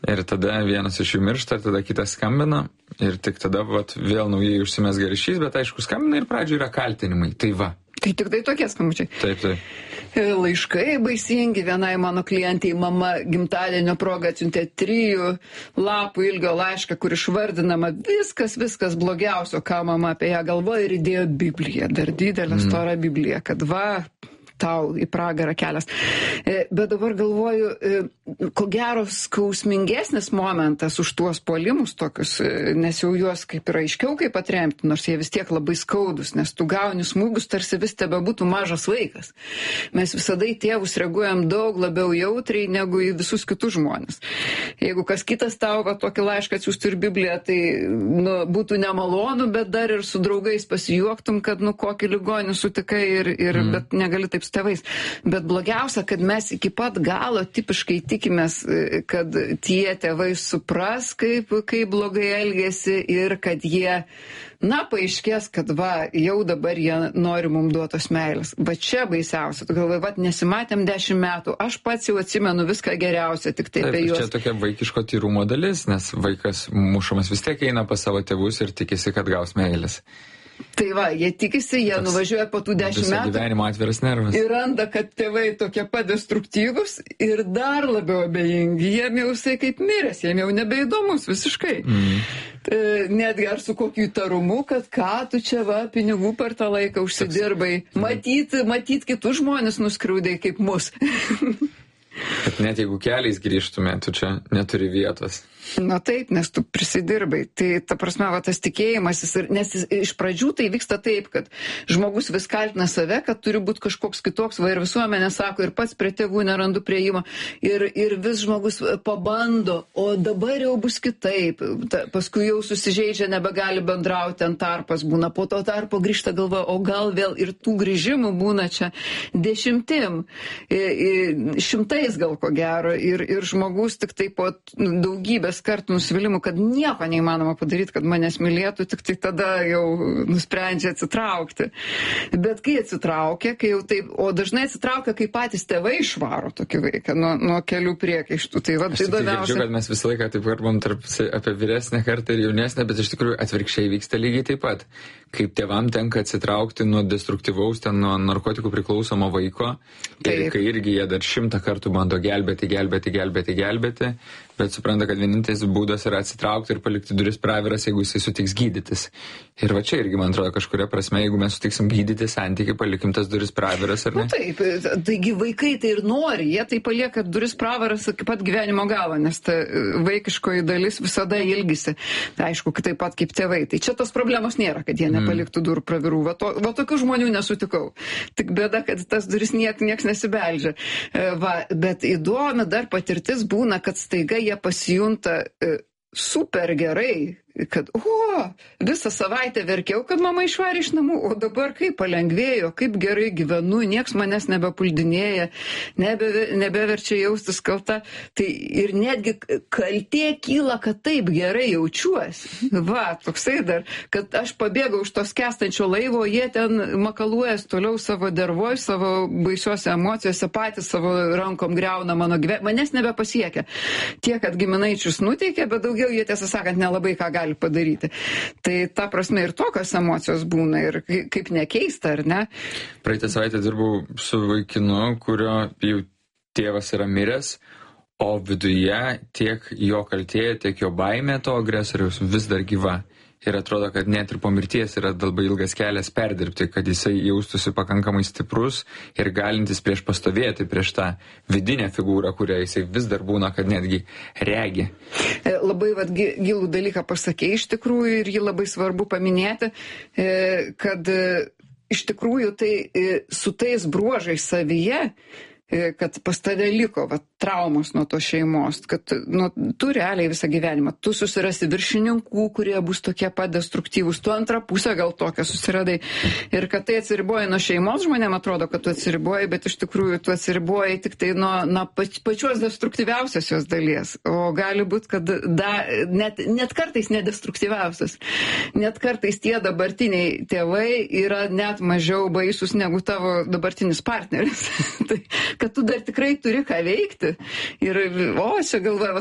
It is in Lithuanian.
Ir tada vienas iš jų miršta, tada kitas skambina ir tik tada vėl naujai užsimesga ryšys, bet aišku skambina ir pradžioje yra kaltinimai. Tai va. Tai tik tai tokie skambučiai. Taip. Laiškai baisingi. Vienai mano klientai mama gimtadienio proga atsiuntė 3 lapų ilgio laišką, kur išvardinama viskas blogiausio, ką mama apie ją galvoja, ir įdėjo Bibliją. Dar didelę storą Bibliją, kad va, tau į pragarą kelias. Bet dabar galvoju, ko gero skausmingesnis momentas už tuos puolimus tokius, nes jau juos kaip ir aiškiau kaip atremti, nors jie vis tiek labai skaudus, nes tu gauni smūgius, tarsi vis tebebūtų mažas vaikas. Mes visada į tėvus reaguojam daug labiau jautriai negu į visus kitus žmonės. Jeigu kas kitas tau tokį laišką atsiųstų ir Bibliją, tai būtų nemalonu, bet dar ir su draugais pasijuoktum, kad kokį ligonį sutikai bet negali taip tėvais. Bet blogiausia, kad mes iki pat galo tipiškai tikimės, kad tie tėvai supras, kaip blogai elgėsi ir kad jie, paaiškės, kad jau dabar jie nori mums duotos meilės. Bet čia baisiausia. Tu galvoji, nesimatėm 10 metų, aš pats jau atsimenu viską geriausia, tik tai apie juos. Čia tokia vaikiško tyrumo dalis, nes vaikas mušamas vis tiek eina pas savo tėvus ir tikisi, kad gaus meilės. Tai jie tikisi, jie nuvažiuoja po tų 10 metų gyvenimo atviras nervas. Ir randa, kad tėvai tokie destruktyvūs ir dar labiau abejingi. Jiem jau jisai kaip miręs, jiem jau nebeįdomus visiškai. Netgi ar su kokiu įtarumu, kad ką tu čia pinigų per tą laiką užsidirbai. Matyt kitus žmonės nuskriaudai kaip mus. Kad net jeigu keliais grįžtume, tu čia neturi vietos. Taip, nes tu prisidirbai. Tai ta prasme, tas tikėjimas, nes iš pradžių tai vyksta taip, kad žmogus vis kaltina save, kad turi būti kažkoks kitoks, ir visuomenė sako, ir pats prie tėvų nerandu prieimo, ir vis žmogus pabando, o dabar jau bus kitaip. Paskui jau susižeidžia, nebegali bendrauti, ant tarpas būna, po to tarpo grįžta galva, o gal vėl ir tų grįžimų būna čia 10, 100 gal ko gero, ir žmogus tik tai po daugybės kartų nusivylimų, kad nieko neįmanoma padaryti, kad manęs mylėtų, tik tai tada jau nusprendžia atsitraukti. Bet kai atsitraukia, o dažnai atsitraukia, kai patys tėvai išvaro tokį vaiką nuo kelių priekaištų. Tai aš tik girdžiu, kad mes visą laiką taip kalbam apie vyresnę kartą ir jaunesnę, bet iš tikrųjų atvirkščiai vyksta lygiai taip pat. Kaip tėvam tenka atsitraukti nuo destruktyvaus, nuo narkotikų priklausomo vaiko, ir kai irgi jie dar 100 kartų bando gelbėti, bet supranta, kad vienintelis būdas yra atsitraukti ir palikti duris praviras, jeigu jisai sutiks gydytis. Ir čia irgi, man atrodo, kažkuria prasme, jeigu mes sutiksim gydyti santykį, palikim tas duris praviras, ar ne? Taip, taigi vaikai tai ir nori, jie tai palieka duris praviras iki pat gyvenimo galo, nes ta vaikiškoji dalis visada ilgisi. Tai aišku, taip pat kaip tėvai. Tai čia tos problemos nėra, kad jie nepaliktų durų pravirų. Va tokių žmonių nesutikau. Tik bėda, kad tas duris nieks nesibeldžia. Bet įdomi dar patirtis būna, kad staiga jie pasijunta super gerai, kad visą savaitę verkiau, kad mama išvarė iš namų, o dabar kaip palengvėjo, kaip gerai gyvenu, nieks manęs nebepuldinėja, nebeverčia jaustis kalta. Tai ir netgi kaltė kyla, kad taip gerai jaučiuosi. Toksai dar, kad aš pabėgau už to skęstančio laivo, jie ten makaluojas toliau savo dervoj, savo baisiuose emocijose, patys savo rankom griauna mano gyvenimą, manęs nebepasiekia. Tiek, kad giminaičius nuteikia, bet daugiau jie, tiesą sakant, nelabai ką gali padaryti. Tai ta prasme ir tokios emocijos būna ir kaip nekeista, ar ne? Praeitą savaitę dirbau su vaikinu, kurio jau tėvas yra miręs, o viduje tiek jo kaltė, tiek jo baimė to agresoriaus vis dar gyva. Ir atrodo, kad net ir po mirties yra labai ilgas kelias perdirbti, kad jisai jaustųsi pakankamai stiprus ir galintis pastovėti prieš tą vidinę figūrą, kurią jisai vis dar būna, kad netgi regi. Labai gilų dalyką pasakė iš tikrųjų ir jį labai svarbu paminėti, kad iš tikrųjų tai su tais bruožais savyje, kad pas tave liko traumos nuo to šeimos, kad tu realiai visą gyvenimą, tu susirasi viršininkų, kurie bus tokie pat destruktyvūs, tu antrą pusę gal tokią susiradai. Ir kad tai atsiriboja nuo šeimos, žmonėm atrodo, kad tu atsiriboji, bet iš tikrųjų tu atsiriboji tik tai nuo pačios destruktyviausios jos dalies. O gali būti, kad net kartais nedestruktyviausias. Net kartais tie dabartiniai tėvai yra net mažiau baisus negu tavo dabartinis partneris. Tai, kad tu dar tikrai turi ką veikti. Ir, čia galvoju,